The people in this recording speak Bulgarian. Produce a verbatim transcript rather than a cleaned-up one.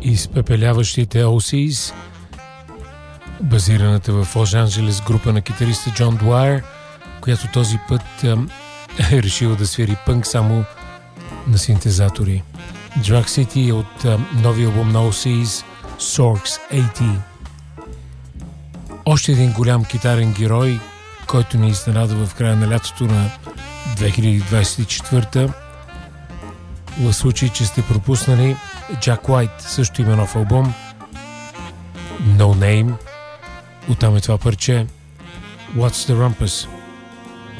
изпепеляващите О-Сис, базираната в Лос-Анджелес група на китариста Джон Дуайер, която този път е решила да свири пънк само на синтезатори. Drug City е от а, новия албум на О-Сис Sorks осемдесет. Още един голям китарен герой, който ни изненада в края на лятото на две хиляди двадесет и четвърта. В случай, че сте пропуснали, Джак Уайт също има нов албум No Name. Оттам е това парче What's the Rumpus?